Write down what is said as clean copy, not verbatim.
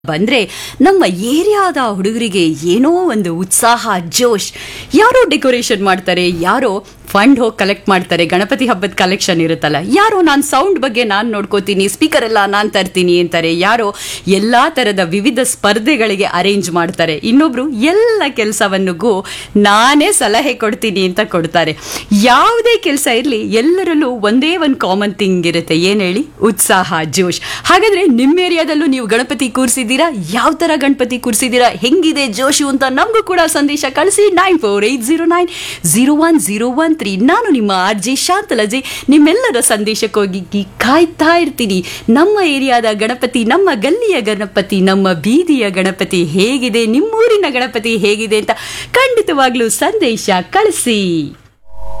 ಬಂದ್ರೆ ನಮ್ಮ ಏರಿಯಾದ ಹುಡುಗರಿಗೆ ಏನೋ ಒಂದು ಉತ್ಸಾಹ ಜೋಶ್. ಯಾರೋ ಡೆಕೋರೇಷನ್ ಮಾಡ್ತಾರೆ, ಯಾರೋ ಫಂಡ್ ಹೋಗಿ ಕಲೆಕ್ಟ್ ಮಾಡ್ತಾರೆ, ಗಣಪತಿ ಹಬ್ಬದ ಕಲೆಕ್ಷನ್ ಇರುತ್ತಲ್ಲ, ಯಾರೋ ನಾನು ಸೌಂಡ್ ಬಗ್ಗೆ ನಾನು ನೋಡ್ಕೋತೀನಿ, ಸ್ಪೀಕರ್ ಎಲ್ಲ ನಾನು ತರ್ತೀನಿ ಅಂತಾರೆ, ಯಾರೋ ಎಲ್ಲಾ ತರದ ವಿವಿಧ ಸ್ಪರ್ಧೆಗಳಿಗೆ ಅರೇಂಜ್ ಮಾಡ್ತಾರೆ, ಇನ್ನೊಬ್ರು ಎಲ್ಲ ಕೆಲಸವನ್ನಿಗೂ ನಾನೇ ಸಲಹೆ ಕೊಡ್ತೀನಿ ಅಂತ ಕೊಡ್ತಾರೆ. ಯಾವುದೇ ಕೆಲಸ ಇರಲಿ, ಎಲ್ಲರಲ್ಲೂ ಒಂದೇ ಒಂದು ಕಾಮನ್ ಥಿಂಗ್ ಇರುತ್ತೆ, ಏನ್ ಹೇಳಿ? ಉತ್ಸಾಹ ಜೋಶ್. ಹಾಗಾದ್ರೆ ನಿಮ್ಮ ಏರಿಯಾದಲ್ಲೂ ನೀವು ಗಣಪತಿ ಕೂರಿಸಿದ್ದೀರಾ? ಯಾವ ತರ ಗಣಪತಿ ಕೂರಿಸಿದ್ದೀರಾ? ಹೆಂಗಿದೆ ಜೋಶು ಅಂತ ನಮಗೂ ಕೂಡ ಸಂದೇಶ ಕಳಿಸಿ. 9480901013. ನಾನು ನಿಮ್ಮ RJ ಶಾಂತಲಜೆ. ನಿಮ್ಮೆಲ್ಲರ ಸಂದೇಶಕ್ಕೋಗಿ ಕಾಯ್ತಾ ಇರ್ತೀನಿ. ನಮ್ಮ ಏರಿಯಾದ ಗಣಪತಿ, ನಮ್ಮ ಗಲ್ಲಿಯ ಗಣಪತಿ, ನಮ್ಮ ಬೀದಿಯ ಗಣಪತಿ ಹೇಗಿದೆ, ನಿಮ್ಮೂರಿನ ಗಣಪತಿ ಹೇಗಿದೆ ಅಂತ ಖಂಡಿತವಾಗ್ಲೂ ಸಂದೇಶ ಕಳಿಸಿ.